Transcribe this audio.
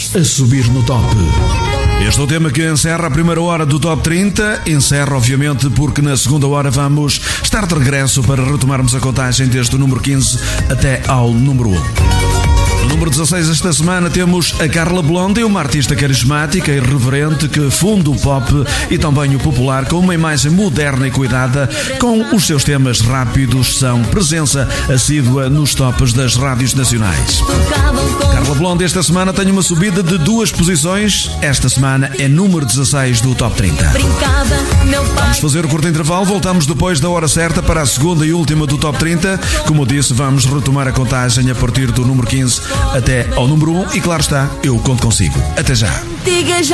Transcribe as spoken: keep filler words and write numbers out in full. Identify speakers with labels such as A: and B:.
A: Hits a subir no top. Este é o tema que encerra a primeira hora do Top trinta. Encerra, obviamente, porque na segunda hora vamos estar de regresso para retomarmos a contagem desde o número quinze até ao número um. No número dezasseis esta semana temos a Carla Blondy, uma artista carismática e irreverente que funde o pop e também o popular com uma imagem moderna e cuidada. Com os seus temas rápidos, são presença assídua nos tops das rádios nacionais. Carla Blondy esta semana tem uma subida de duas posições. Esta semana é número dezasseis do Top trinta. Vamos fazer o curto intervalo, voltamos depois da hora certa para a segunda e última do Top trinta. Como eu disse, vamos retomar a contagem a partir do número quinze até ao número um e, claro está, eu conto consigo. Até já.